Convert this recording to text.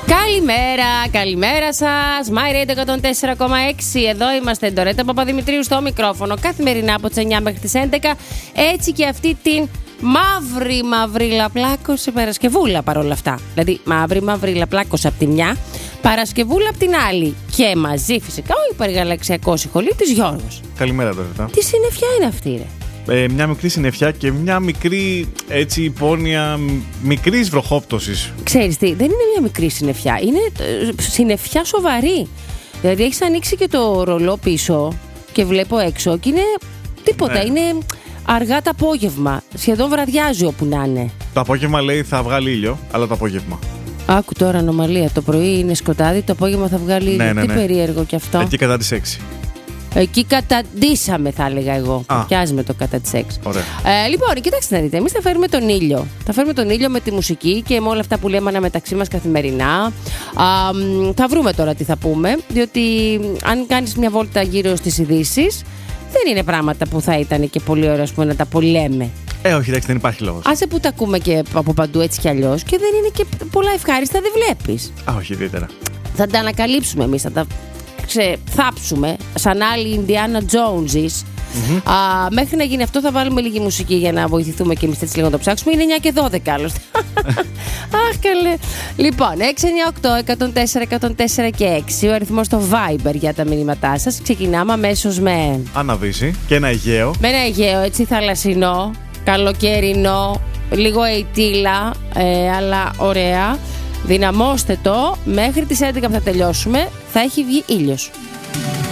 Καλημέρα σας. My Radio 104,6. Εδώ είμαστε, Ντορέτα Παπαδημητρίου στο μικρόφωνο. Καθημερινά από τις 9 μέχρι τις 11. Έτσι και αυτή την μαύρη λαπλάκωση Παρασκευούλα παρόλα αυτά. Δηλαδή μαύρη λαπλάκωση από τη μια, Παρασκευούλα από την άλλη. Και μαζί φυσικά ο υπεργαλαξιακός ηχολήπτης Γιώργος. Καλημέρα, Ντορέτα. Τι συννεφιά είναι αυτή, ρε? Μια μικρή συννεφιά και μια μικρή έτσι υπόνοια μικρής βροχόπτωσης. Ξέρεις τι, δεν είναι μια μικρή συννεφιά, είναι συννεφιά σοβαρή. Δηλαδή έχεις ανοίξει και το ρολό πίσω και βλέπω έξω και είναι τίποτα, Ναι. είναι αργά το απόγευμα, σχεδόν βραδιάζει όπου να είναι. Το απόγευμα λέει θα βγάλει ήλιο, αλλά το απόγευμα. Άκου τώρα ανομαλία, το πρωί είναι σκοτάδι, το απόγευμα θα βγάλει ήλιο. Ναι. Τι περίεργο κι αυτό. Εκεί κατά τις 6. Εκεί καταντήσαμε, θα έλεγα εγώ. Πιάζουμε το κατά τις 6. Ωραία. Λοιπόν, κοιτάξτε να δείτε, εμείς θα φέρουμε τον ήλιο. Θα φέρουμε τον ήλιο με τη μουσική και με όλα αυτά που λέμε αναμεταξύ μας καθημερινά. Θα βρούμε τώρα τι θα πούμε, διότι αν κάνεις μια βόλτα γύρω στις ειδήσεις, δεν είναι πράγματα που θα ήταν και πολύ ωραία, ας πούμε, να τα πολέμε. Όχι, εντάξει, δεν υπάρχει λόγος. Άσε που τα ακούμε και από παντού έτσι κι αλλιώς και δεν είναι και πολλά ευχάριστα, δεν βλέπεις. Όχι, ιδιαίτερα. Θα τα ανακαλύψουμε εμείς, θα τα θάψουμε σαν άλλοι Ινδιάνα Joneses. Μέχρι να γίνει αυτό θα βάλουμε λίγη μουσική για να βοηθηθούμε και εμείς έτσι λίγο να το ψάξουμε. Είναι 9 και 12 άλλωστε. Αχ, καλέ. Λοιπόν, 698-104-104 και 6 ο αριθμός στο Viber για τα μηνύματά σας. Ξεκινάμε αμέσως με Αναβύση και ένα Αιγαίο. Με ένα Αιγαίο, έτσι θαλασσινό, καλοκαιρινό, λίγο αιτήλα, αλλά ωραία. Δυναμώστε το, μέχρι τις 11 που θα τελειώσουμε θα έχει βγει ήλιος.